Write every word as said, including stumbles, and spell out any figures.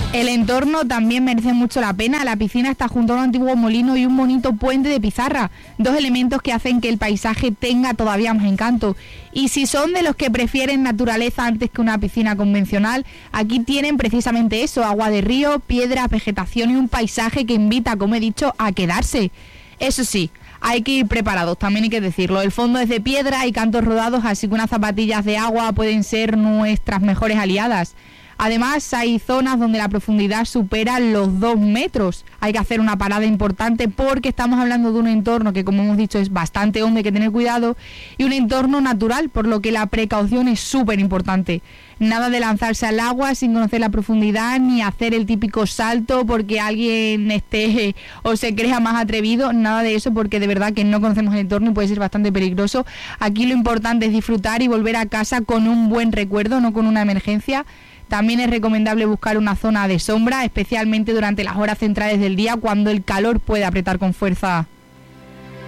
El entorno también merece mucho la pena. La piscina está junto a un antiguo molino y un bonito puente de pizarra, dos elementos que hacen que el paisaje tenga todavía más encanto. Y si son de los que prefieren naturaleza antes que una piscina convencional, aquí tienen precisamente eso: agua de río, piedras, vegetación y un paisaje que invita, como he dicho, a quedarse. Eso sí, hay que ir preparados, también hay que decirlo. El fondo es de piedra y cantos rodados, así que unas zapatillas de agua pueden ser nuestras mejores aliadas. Además, hay zonas donde la profundidad supera los dos metros. Hay que hacer una parada importante porque estamos hablando de un entorno que, como hemos dicho, es bastante hondo, hay que tener cuidado, y un entorno natural, por lo que la precaución es súper importante. Nada de lanzarse al agua sin conocer la profundidad, ni hacer el típico salto porque alguien esté o se crea más atrevido. Nada de eso, porque de verdad que no conocemos el entorno y puede ser bastante peligroso. Aquí lo importante es disfrutar y volver a casa con un buen recuerdo, no con una emergencia. También es recomendable buscar una zona de sombra, especialmente durante las horas centrales del día, cuando el calor puede apretar con fuerza.